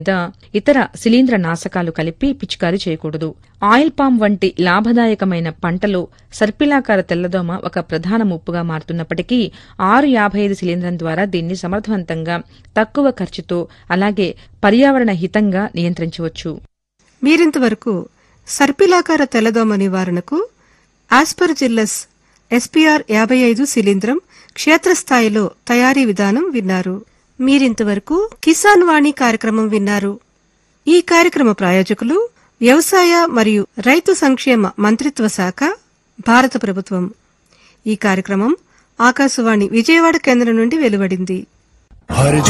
ఇతర శిలీంద్ర నాశకాలు కలిపి పిచికారీ చేయకూడదు. ఆయిల్ పామ్ వంటి లాభదాయకమైన పంటలో సర్పిలాకార తెల్లదోమ ఒక ప్రధాన ముప్పుగా మారుతున్నప్పటికీ 655 శిలీంద్రం ద్వారా దీన్ని సమర్థవంతంగా తక్కువ ఖర్చుతో అలాగే పర్యావరణ హితంగా నియంత్రించవచ్చు. మీరింతవరకు సర్పిలాకార తెల్లదోమ నివారణకు ఆస్పర్జిల్లస్ ఎస్పీఆర్ 55 శిలీంద్రం క్షేత్రస్థాయిలో తయారీ విధానం విన్నారు. మీరింతవరకు కిసాన్ వాణి కార్యక్రమం విన్నారు. ఈ కార్యక్రమ ప్రాయోజకులు వ్యవసాయ మరియు రైతు సంక్షేమ మంత్రిత్వ శాఖ, భారత ప్రభుత్వం. ఈ కార్యక్రమం ఆకాశవాణి విజయవాడ కేంద్రం నుండి వెలువడింది.